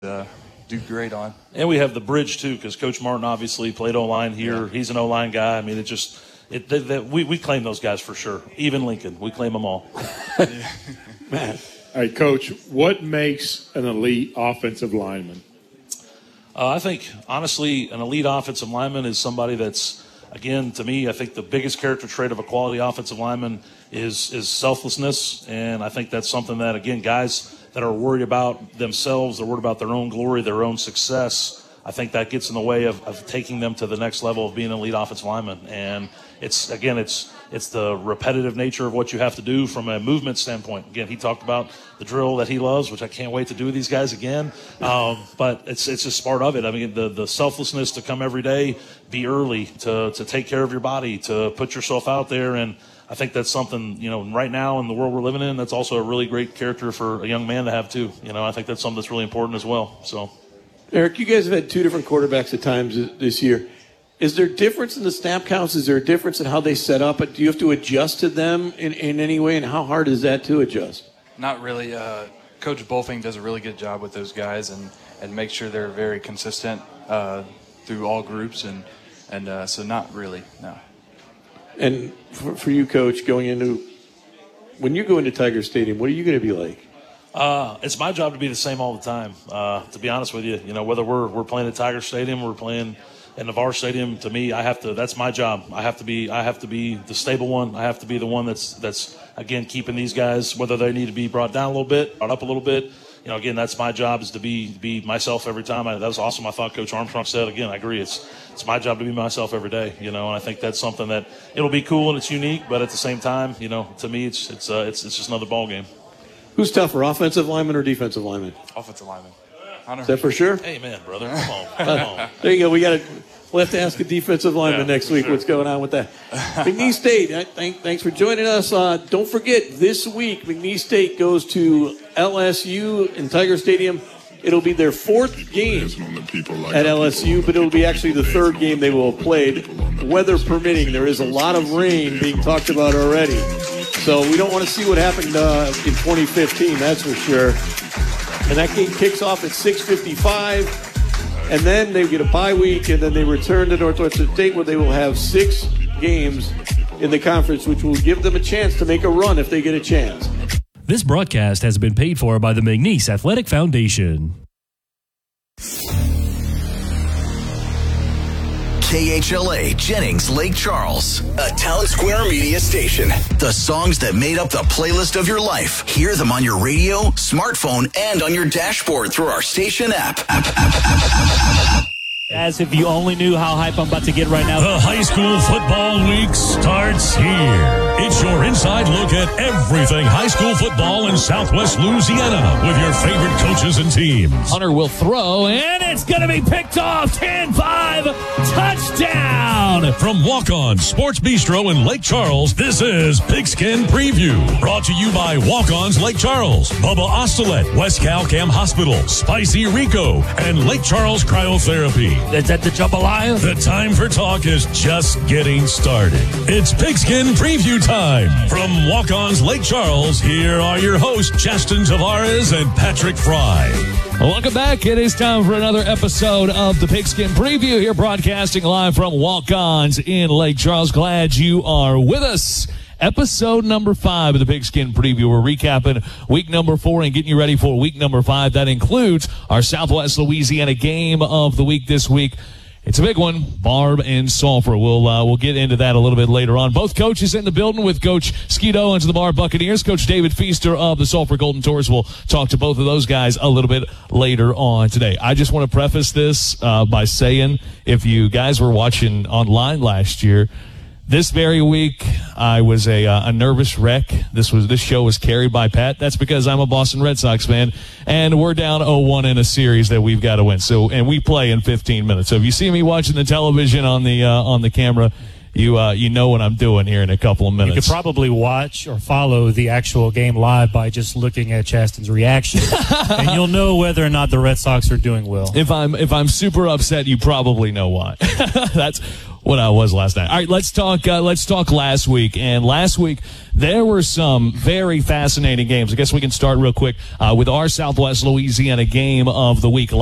do great on. And we have the bridge, too, because Coach Martin obviously played O-line here. Yeah. He's an O-line guy. I mean, we claim those guys for sure. Even Lincoln. We claim them all. Matt. All right, Coach, what makes an elite offensive lineman? I think, honestly, an elite offensive lineman is somebody that's, again, to me, I think the biggest character trait of a quality offensive lineman is selflessness. And I think that's something that, again, guys that are worried about themselves, they're worried about their own glory, their own success, I think that gets in the way of taking them to the next level of being an elite offensive lineman. And it's the repetitive nature of what you have to do from a movement standpoint. Again, he talked about the drill that he loves, which I can't wait to do with these guys again. But it's just part of it. I mean, the selflessness to come every day, be early, to take care of your body, to put yourself out there. And I think that's something, right now in the world we're living in, that's also a really great character for a young man to have too. I think that's something that's really important as well. So, Eric, you guys have had two different quarterbacks at times this year. Is there a difference in the snap counts? Is there a difference in how they set up? Do you have to adjust to them in any way? And how hard is that to adjust? Not really. Coach Bolfing does a really good job with those guys and make sure they're very consistent through all groups. And so not really, no. And for you, Coach, when you go into Tiger Stadium, what are you going to be like? It's my job to be the same all the time. To be honest with you, whether we're playing at Tiger Stadium or we're playing in Navarre Stadium, to me, that's my job. I have to be the stable one. I have to be the one that's again keeping these guys, whether they need to be brought down a little bit, brought up a little bit. Again, that's my job, is to be myself every time. That was awesome. I thought Coach Armstrong said. Again, I agree. It's my job to be myself every day. And I think that's something that it'll be cool and it's unique, but at the same time, to me, it's just another ball game. Who's tougher, offensive lineman or defensive lineman? Offensive lineman. Is that for sure? Amen, brother. Come on. There you go. We'll have to ask a defensive lineman next week what's going on with that. McNeese State, thanks for joining us. Don't forget, this week, McNeese State goes to LSU in Tiger Stadium. It'll be their fourth game at LSU, but it'll be actually the third game they will have played. Weather permitting, there is a lot of rain being talked about already. So we don't want to see what happened in 2015, that's for sure. And that game kicks off at 6:55. And then they get a bye week, and then they return to Northwestern State, where they will have 6 games in the conference, which will give them a chance to make a run if they get a chance. This broadcast has been paid for by the McNeese Athletic Foundation. KHLA Jennings Lake Charles, a Town Square media station. The songs that made up the playlist of your life. Hear them on your radio, smartphone, and on your dashboard through our station app. As if you only knew how hype I'm about to get right now. The high school football week starts here. It's your inside look at everything high school football in Southwest Louisiana with your favorite coaches and teams. Hunter will throw, and it's going to be picked off. 10-5, touchdown. From Walk-On Sports Bistro in Lake Charles, this is Pigskin Preview. Brought to you by Walk-Ons Lake Charles, Bubba Ostelet, West Calcam Hospital, Spicy Rico, and Lake Charles Cryotherapy. Is that the jambalaya? The time for talk is just getting started. It's Pigskin Preview time. From Walk-Ons Lake Charles, here are your hosts, Justin Tavares and Patrick Fry. Welcome back. It is time for another episode of the Pigskin Preview here, broadcasting live from Walk-Ons in Lake Charles. Glad you are with us. Episode number 5 of the Pigskin Preview. We're recapping week number 4 and getting you ready for week number 5. That includes our Southwest Louisiana game of the week this week. It's a big one, Barb and Sulphur. We'll get into that a little bit later on. Both coaches in the building with Coach Skeet Owens of the Barb Buccaneers, Coach David Feaster of the Sulphur Golden Tours. We'll talk to both of those guys a little bit later on today. I just want to preface this by saying, if you guys were watching online last year, this very week, I was a nervous wreck. This show was carried by Pat. That's because I'm a Boston Red Sox fan, and we're down 0-1 in a series that we've got to win. And we play in 15 minutes. So if you see me watching the television on the camera, you know what I'm doing here in a couple of minutes. You could probably watch or follow the actual game live by just looking at Chasten's reaction, and you'll know whether or not the Red Sox are doing well. If I'm super upset, you probably know why. what I was last night. All right, let's talk last week. And last week there were some very fascinating games. I guess we can start real quick with our Southwest Louisiana game of the week.